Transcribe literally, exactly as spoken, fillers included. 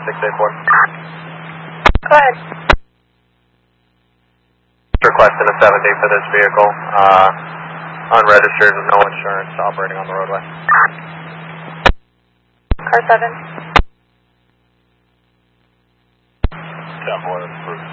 six eight four. Go ahead. Requesting a seven day for this vehicle. Uh, unregistered with no insurance, operating on the roadway. Car seven. ten four, that's approved.